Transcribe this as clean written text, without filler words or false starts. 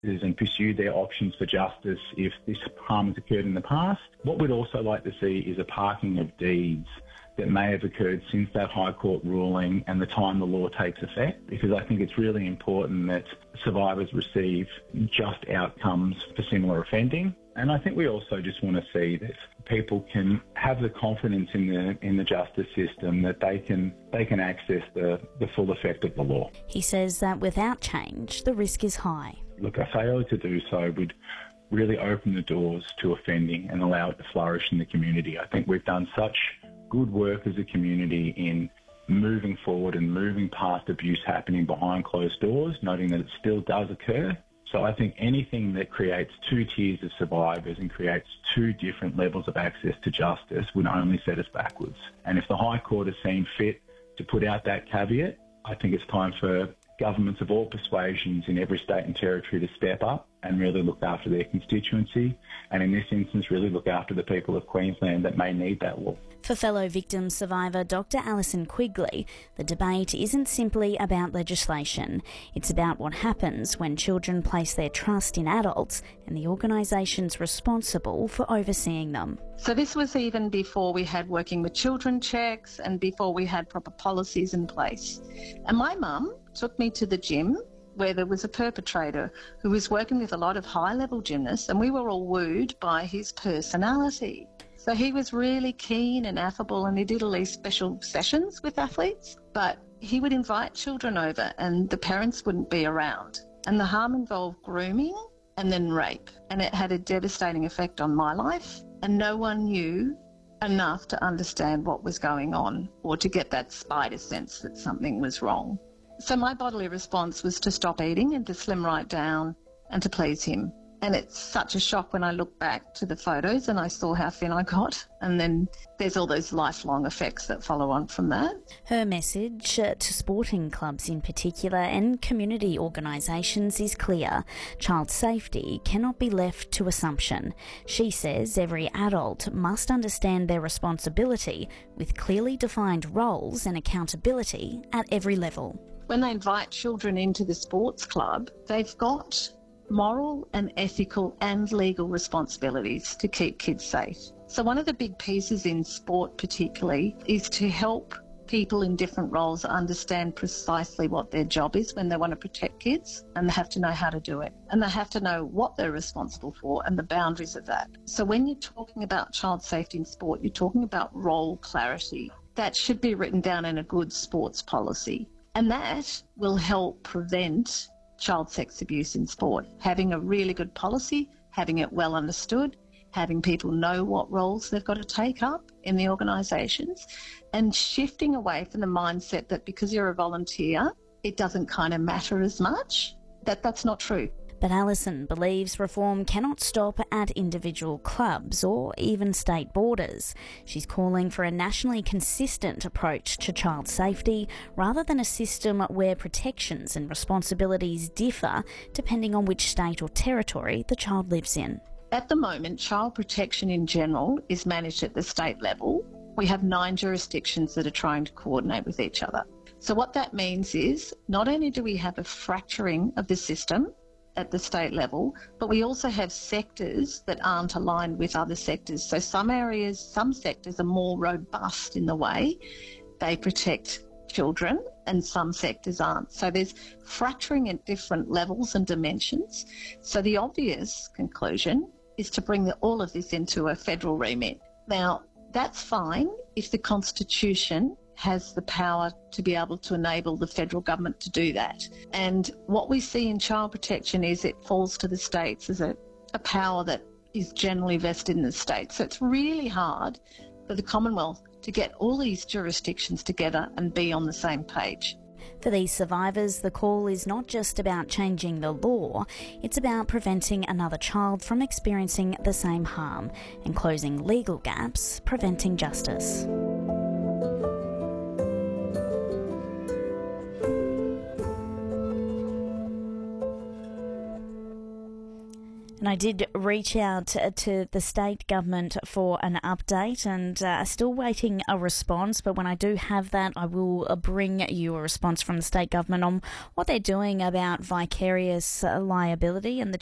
and pursue their options for justice if this harm has occurred in the past. What we'd also like to see is a parking of deeds that may have occurred since that High Court ruling and the time the law takes effect, because I think it's really important that survivors receive just outcomes for similar offending. And I think we also just want to see that people can have the confidence in the justice system that they can access the full effect of the law. He says that without change, the risk is high. Look, a failure to do so would really open the doors to offending and allow it to flourish in the community. I think we've done such good work as a community in moving forward and moving past abuse happening behind closed doors, noting that it still does occur. So I think anything that creates two tiers of survivors and creates two different levels of access to justice would only set us backwards. And if the High Court has seen fit to put out that caveat, I think it's time for governments of all persuasions in every state and territory to step up and really look after their constituency, and in this instance really look after the people of Queensland that may need that law. For fellow victim survivor Dr Alison Quigley, the debate isn't simply about legislation. It's about what happens when children place their trust in adults and the organisations responsible for overseeing them. So this was even before we had working with children checks and before we had proper policies in place. And my mum took me to the gym where there was a perpetrator who was working with a lot of high-level gymnasts, and we were all wooed by his personality. So he was really keen and affable, and he did all these special sessions with athletes, but he would invite children over and the parents wouldn't be around. And the harm involved grooming and then rape, and it had a devastating effect on my life, and no one knew enough to understand what was going on or to get that spider sense that something was wrong. So my bodily response was to stop eating and to slim right down and to please him. And it's such a shock when I look back to the photos and I saw how thin I got. And then there's all those lifelong effects that follow on from that. Her message to sporting clubs in particular and community organisations is clear. Child safety cannot be left to assumption. She says every adult must understand their responsibility with clearly defined roles and accountability at every level. When they invite children into the sports club, they've got moral and ethical and legal responsibilities to keep kids safe. So one of the big pieces in sport particularly is to help people in different roles understand precisely what their job is when they want to protect kids, and they have to know how to do it. And they have to know what they're responsible for and the boundaries of that. So when you're talking about child safety in sport, you're talking about role clarity. That should be written down in a good sports policy. And that will help prevent child sex abuse in sport. Having a really good policy, having it well understood, having people know what roles they've got to take up in the organisations, and shifting away from the mindset that because you're a volunteer, it doesn't kind of matter as much. That's not true. But Alison believes reform cannot stop at individual clubs or even state borders. She's calling for a nationally consistent approach to child safety rather than a system where protections and responsibilities differ depending on which state or territory the child lives in. At the moment, child protection in general is managed at the state level. We have 9 jurisdictions that are trying to coordinate with each other. So what that means is not only do we have a fracturing of the system at the state level, but we also have sectors that aren't aligned with other sectors. So some sectors are more robust in the way they protect children, and some sectors aren't. So there's fracturing at different levels and dimensions. So the obvious conclusion is to bring all of this into a federal remit. Now, that's fine if the Constitution has the power to be able to enable the federal government to do that. And what we see in child protection is it falls to the states as a power that is generally vested in the states. So it's really hard for the Commonwealth to get all these jurisdictions together and be on the same page. For these survivors, the call is not just about changing the law, it's about preventing another child from experiencing the same harm and closing legal gaps, preventing justice. And I did reach out to the state government for an update and still waiting a response. But when I do have that, I will bring you a response from the state government on what they're doing about vicarious liability and the